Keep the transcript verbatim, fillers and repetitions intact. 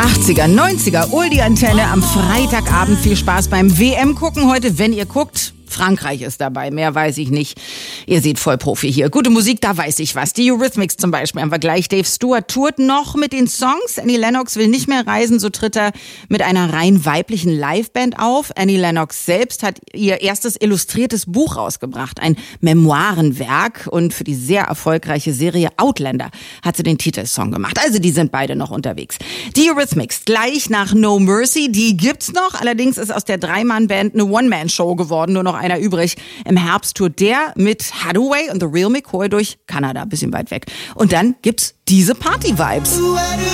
achtziger, neunziger, Oldie-Antenne am Freitagabend. Viel Spaß beim W M-Gucken heute, wenn ihr guckt. Frankreich ist dabei, mehr weiß ich nicht. Ihr seht Vollprofi hier. Gute Musik, da weiß ich was. Die Eurythmics zum Beispiel am Vergleich. Dave Stewart tourt noch mit den Songs. Annie Lennox will nicht mehr reisen, so tritt er mit einer rein weiblichen Liveband auf. Annie Lennox selbst hat ihr erstes illustriertes Buch rausgebracht, ein Memoirenwerk. Und für die sehr erfolgreiche Serie Outlander hat sie den Titelsong gemacht. Also die sind beide noch unterwegs. Die Eurythmics gleich nach No Mercy, die gibt's noch. Allerdings ist aus der Drei-Mann-Band eine One-Man-Show geworden, nur noch einer übrig. Im Herbst tourt der mit Hathaway und The Real McCoy durch Kanada, bisschen weit weg. Und dann gibt's diese Party-Vibes.